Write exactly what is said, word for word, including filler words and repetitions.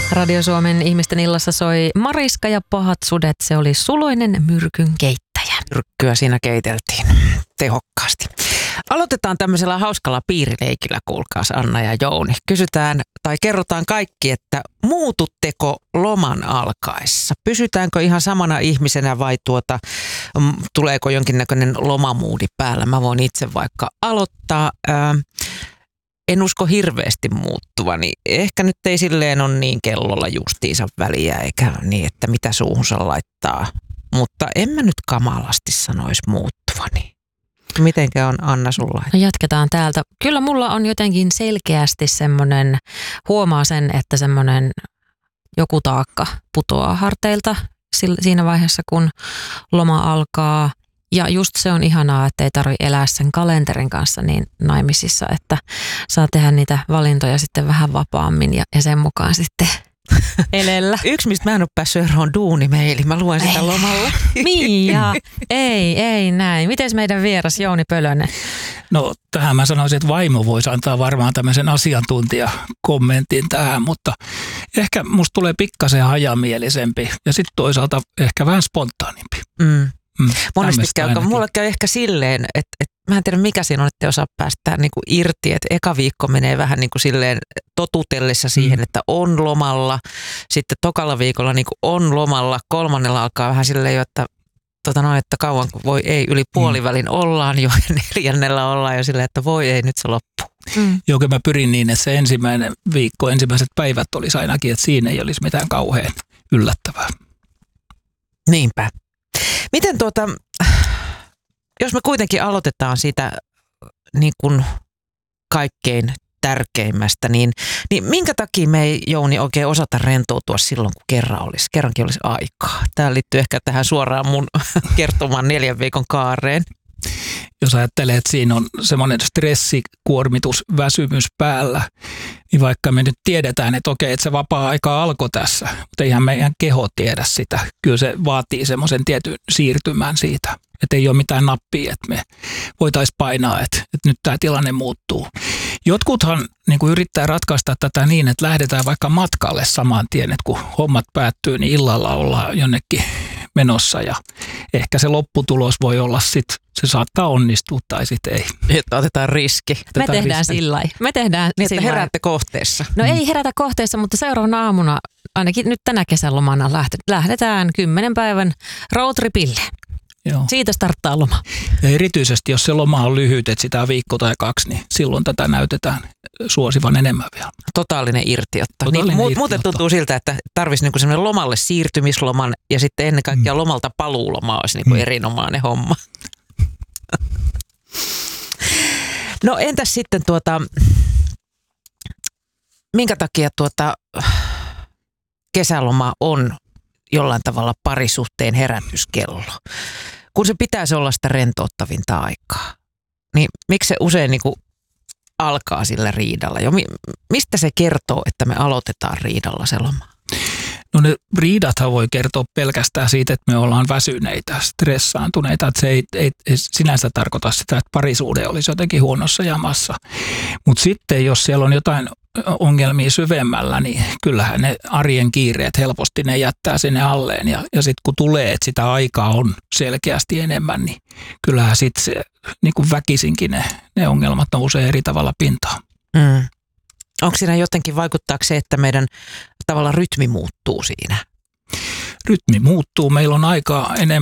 Radio Suomen ihmisten illassa soi Mariska ja pahat sudet. Se oli suloinen myrkyn keittäjä. Myrkkyä siinä keiteltiin tehokkaasti. Aloitetaan tämmöisellä hauskalla piirileikillä, kuulkaas Anna ja Jouni. Kysytään tai kerrotaan kaikki, että muututteko loman alkaessa? Pysytäänkö ihan samana ihmisenä vai tuota, m, tuleeko jonkinnäköinen lomamuudi päällä? Mä voin itse vaikka aloittaa. Ää, en usko hirveästi muuttuvani. Ehkä nyt ei silleen ole niin kellolla justiinsa väliä, eikä niin, että mitä suuhunsa laittaa. Mutta en mä nyt kamalasti sanoisi muuttuvani. Mitenkä on Anna sulla? No jatketaan täältä. Kyllä mulla on jotenkin selkeästi semmoinen, huomaa sen, että semmoinen joku taakka putoaa harteilta siinä vaiheessa, kun loma alkaa. Ja just se on ihanaa, että ei tarvitse elää sen kalenterin kanssa niin naimisissa, että saa tehdä niitä valintoja sitten vähän vapaammin ja, ja sen mukaan sitten elellä. Yksi, mistä mä en ole päässyt eroon, duunimeili. Mä luen sitä lomalla. Mia, ei, ei näin. Miten meidän vieras Jouni Pölönen? No tähän mä sanoisin, että vaimo voisi antaa varmaan tämmöisen asiantuntijakommentin tähän, mutta ehkä musta tulee pikkasen hajamielisempi ja sitten toisaalta ehkä vähän spontaanimpi. Mm. Mm, Monesti käy, mulla käy ehkä silleen, että, että mä en tiedä mikä siinä on, että osaa päästä niin kuin irti, että eka viikko menee vähän niin kuin silleen totutellessa siihen, mm. että on lomalla, sitten tokalla viikolla niin kuin on lomalla, kolmannella alkaa vähän silleen jo, että, tota no, että kauan kun voi ei, yli puolivälin mm. ollaan jo ja neljännellä ollaan jo silleen, että voi ei, nyt se loppuu. Mm. Joo, mä pyrin niin, että se ensimmäinen viikko, ensimmäiset päivät olisi ainakin, että siinä ei olisi mitään kauhean yllättävää. Niinpä. Miten tuota, jos me kuitenkin aloitetaan siitä niin kuin kaikkein tärkeimmästä, niin, niin minkä takia me ei, Jouni, oikein osata rentoutua silloin, kun kerran olisi, kerrankin olisi aikaa? Tämä liittyy ehkä tähän suoraan mun kertomaan neljän viikon kaareen. Jos ajattelee, että siinä on semmoinen stressi, kuormitus, väsymys päällä, niin vaikka me nyt tiedetään, että okei, että se vapaa-aika alkoi tässä, mutta eihän meidän keho tiedä sitä. Kyllä se vaatii semmoisen tietyn siirtymän siitä, että ei ole mitään nappia, että me voitaisiin painaa, että, että nyt tämä tilanne muuttuu. Jotkuthan niin kuin yrittää ratkaista tätä niin, että lähdetään vaikka matkalle saman tien, että kun hommat päättyy, niin illalla ollaan jonnekin menossa ja ehkä se lopputulos voi olla sitten, se saattaa onnistua tai sitten ei. Että otetaan riski. Me otetaan tehdään riski. sillä lailla. Me tehdään niin, sillä että heräätte kohteessa. No ei herätä kohteessa, mutta seuraavana aamuna, ainakin nyt tänä kesälomana lähdetään kymmenen päivän roadtripille. Joo. Siitä starttaa loma. Ja erityisesti, jos se loma on lyhyt, että sitä on viikko tai kaksi, niin silloin tätä näytetään suosivan enemmän vielä. Totaalinen irtiotto. Totaalinen niin, irtiotto. Muuten tuntuu siltä, että tarvitsisi niinku semmoinen lomalle siirtymisloman ja sitten ennen kaikkea mm. lomalta paluuloma olisi niinku mm. erinomainen homma. No entäs sitten tuota, minkä takia tuota kesäloma on jollain tavalla parisuhteen herätyskello? Kun se pitäisi olla sitä rentouttavinta aikaa, niin miksi se usein niin kuin alkaa sillä riidalla? Jo, mistä se kertoo, että me aloitetaan riidalla se loma? No ne riidathan voi kertoa pelkästään siitä, että me ollaan väsyneitä, stressaantuneita. Että se ei, ei, ei sinänsä tarkoita sitä, että parisuhde olisi jotenkin huonossa jamassa. Mutta sitten jos siellä on jotain ongelmia syvemmällä, niin kyllähän ne arjen kiireet helposti ne jättää sinne alleen. Ja, ja sitten kun tulee, että sitä aikaa on selkeästi enemmän, niin kyllähän sitten se niin kuin väkisinkin ne, ne ongelmat nousee eri tavalla pintaan. Mm. Onko siinä jotenkin vaikuttaako se, että meidän tavallaan rytmi muuttuu siinä? Rytmi muuttuu. Meillä on aikaa enemmän